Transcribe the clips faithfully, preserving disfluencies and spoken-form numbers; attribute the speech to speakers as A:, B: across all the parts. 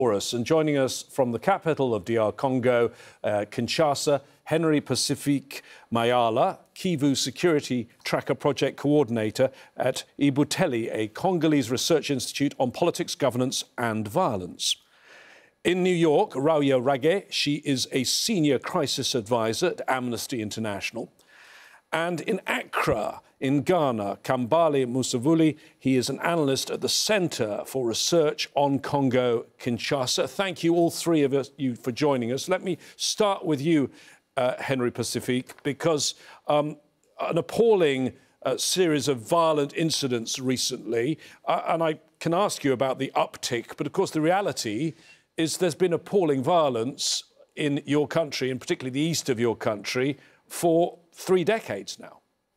A: For us. And joining us from the capital of D R Congo, uh, Kinshasa, Henry Pacifique Mayala, Kivu Security Tracker Project Coordinator at Ibuteli, a Congolese research institute on politics, governance and violence. In New York, Rawia Rage, she is a senior crisis advisor at Amnesty International. And in Accra, in Ghana, Kambale Musavuli, he is an analyst at the Centre for Research on Congo-Kinshasa. Thank you, all three of us, you for joining us. Let me start with you, uh, Henry Pacifique, because um, an appalling uh, series of violent incidents recently, uh, and I can ask you about the uptick, but of course the reality is there's been appalling violence in your country, and particularly the east of your country, for three decades now.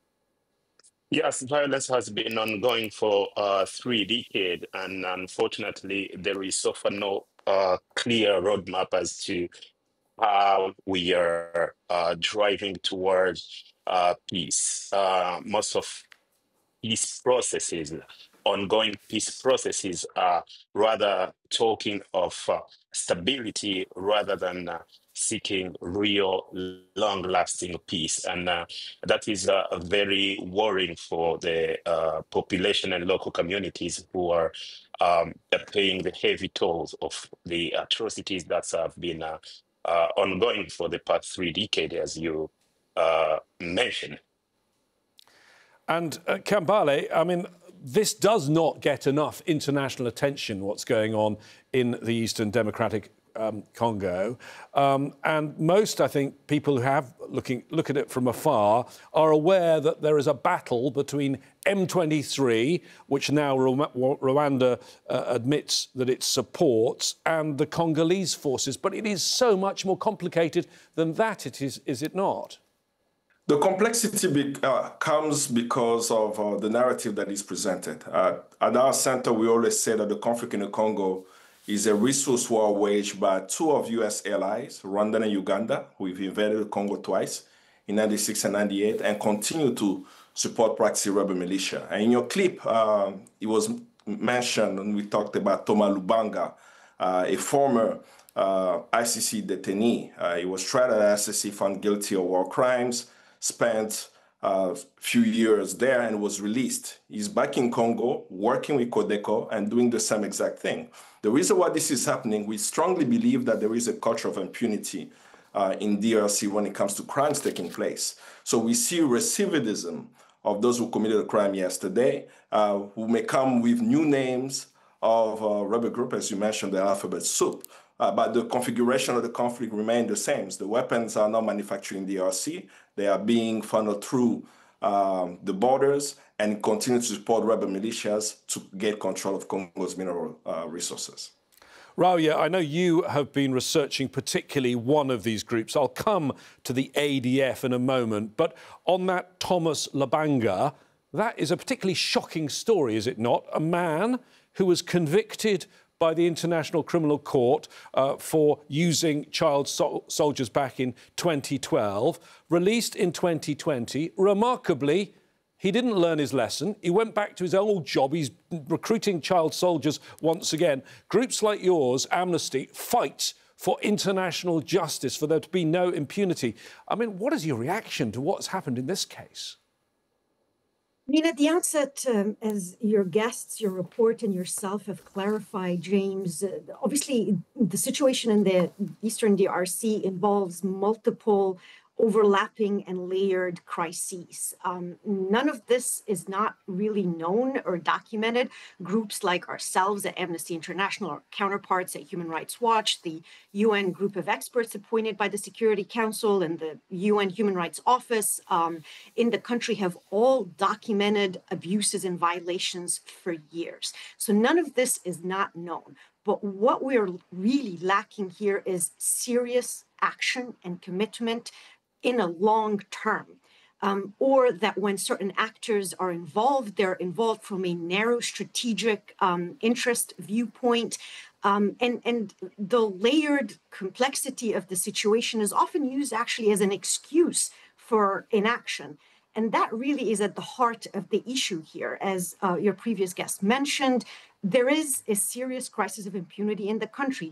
B: Yes, violence has been ongoing for uh, three decades, and unfortunately, there is so far no uh, clear roadmap as to how we are uh, driving towards uh, peace. Uh, most of peace processes, ongoing peace processes, are rather talking of uh, stability rather than uh, seeking real long-lasting peace. And uh, that is uh, very worrying for the uh, population and local communities who are um, paying the heavy tolls of the atrocities that have been uh, uh, ongoing for the past three decades, as you uh, mentioned.
A: And uh, Kambale, I mean, this does not get enough international attention, what's going on in the Eastern Democratic um, Congo. Um, and most, I think, people who have looking look at it from afar are aware that there is a battle between M twenty-three, which now Rwanda uh, admits that it supports, and the Congolese forces. But it is so much more complicated than that, it is, is it not?
C: The complexity be, uh, comes because of uh, the narrative that is presented. Uh, at our center, we always say that the conflict in the Congo is a resource war waged by two of U S allies, Rwanda and Uganda, who have invaded the Congo twice, in ninety-six and ninety-eight, and continue to support proxy rebel militia. And in your clip, uh, it was mentioned, and we talked about Thomas Lubanga, uh, a former uh, I C C detainee. Uh, he was tried at I C C, found guilty of war crimes, spent a uh, few years there and was released. He's back in Congo, working with Codeco and doing the same exact thing. The reason why this is happening, we strongly believe that there is a culture of impunity uh, in D R C when it comes to crimes taking place. So we see recidivism of those who committed a crime yesterday, uh, who may come with new names of uh, rebel group, as you mentioned, the alphabet soup. Uh, but the configuration of the conflict remains the same. The weapons are not manufactured in D R C. They are being funneled through um, the borders and continue to support rebel militias to get control of Congo's mineral uh, resources.
A: Rawia, I know you have been researching particularly one of these groups. I'll come to the A D F in a moment. But on that Thomas Lubanga, that is a particularly shocking story, is it not? A man who was convicted by the International Criminal Court uh, for using child so soldiers back in twenty twelve, released in twenty twenty. Remarkably, he didn't learn his lesson. He went back to his old job. He's recruiting child soldiers once again. Groups like yours, Amnesty, fight for international justice, for there to be no impunity. I mean, what is your reaction to what's happened in this case?
D: I mean, at the outset, um, as your guests, your report and yourself have clarified, James, uh, obviously the situation in the Eastern D R C involves multiple overlapping and layered crises. Um, none of this is not really known or documented. Groups like ourselves at Amnesty International, our counterparts at Human Rights Watch, the U N group of experts appointed by the Security Council and the U N Human Rights Office um, in the country have all documented abuses and violations for years. So none of this is not known. But what we're really lacking here is serious action and commitment in a long term, um, or that when certain actors are involved, they're involved from a narrow strategic um, interest viewpoint. Um, and, and the layered complexity of the situation is often used actually as an excuse for inaction. And that really is at the heart of the issue here. As uh, your previous guest mentioned, there is a serious crisis of impunity in the country.